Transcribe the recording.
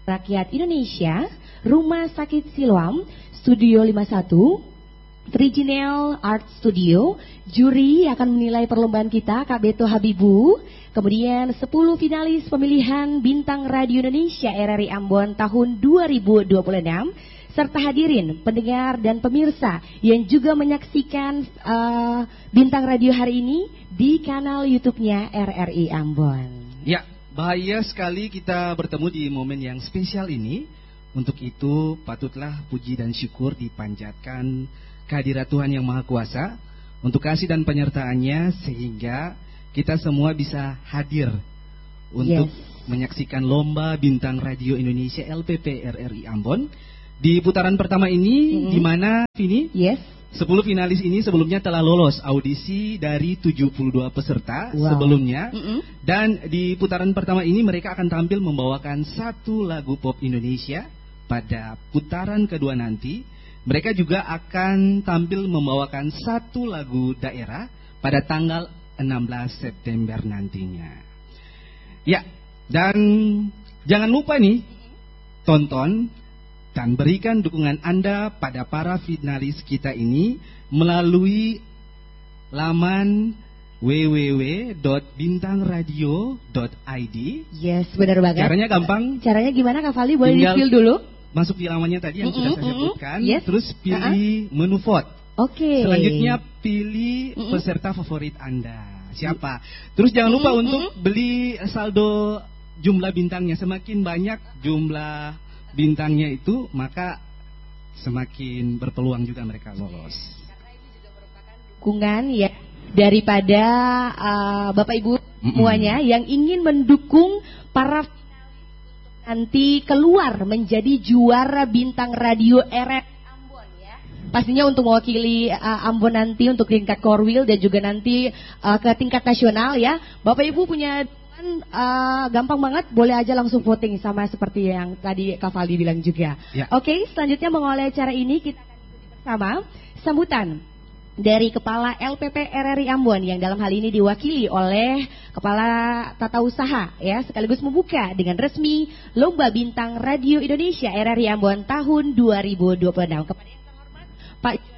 Rakyat Indonesia, Rumah Sakit Siloam, Studio 51, Triginel Art Studio. Juri akan menilai perlombaan kita, Kak Beto Habibu. Kemudian 10 finalis pemilihan Bintang Radio Indonesia RRI Ambon tahun 2026. Serta hadirin pendengar dan pemirsa yang juga menyaksikan Bintang Radio hari ini di kanal YouTube-nya RRI Ambon. Ya, bahagia sekali kita bertemu di momen yang spesial ini. Untuk itu patutlah puji dan syukur dipanjatkan kehadirat Tuhan Yang Maha Kuasa untuk kasih dan penyertaannya sehingga kita semua bisa hadir untuk menyaksikan lomba Bintang Radio Indonesia LPP RRI Ambon di putaran pertama ini, di mana ini 10 finalis ini sebelumnya telah lolos audisi dari 72 peserta sebelumnya. Dan di putaran pertama ini mereka akan tampil membawakan satu lagu pop Indonesia. Pada putaran kedua nanti mereka juga akan tampil membawakan satu lagu daerah pada tanggal 16 September nantinya. Ya, dan jangan lupa nih tonton dan berikan dukungan Anda pada para finalis kita ini melalui laman www.bintangradio.id. Yes, benar banget. Caranya gampang. Caranya gimana Kak Fali? Boleh di-fill dulu? Masuk di lamannya tadi yang sudah saya sebutkan. Terus pilih menu vote. Selanjutnya pilih peserta favorit Anda. Siapa? Terus jangan lupa untuk beli saldo jumlah bintangnya. Semakin banyak jumlah bintangnya itu, maka semakin berpeluang juga mereka lolos. Karena itu juga merupakan dukungan ya daripada Bapak Ibu semuanya yang ingin mendukung para nanti keluar menjadi juara Bintang Radio RRI Ambon ya. Pastinya untuk mewakili Ambon nanti untuk tingkat Korwil dan juga nanti ke tingkat nasional ya. Bapak Ibu punya gampang banget, boleh aja langsung voting sama seperti yang tadi Kak Faldi bilang juga. Oke, selanjutnya mengawali acara ini kita akan ikuti bersama sambutan dari Kepala LPP RRI Ambon yang dalam hal ini diwakili oleh Kepala Tata Usaha ya, sekaligus membuka dengan resmi Lomba Bintang Radio Indonesia RRI Ambon tahun 2026. Kepada yang terhormat Pak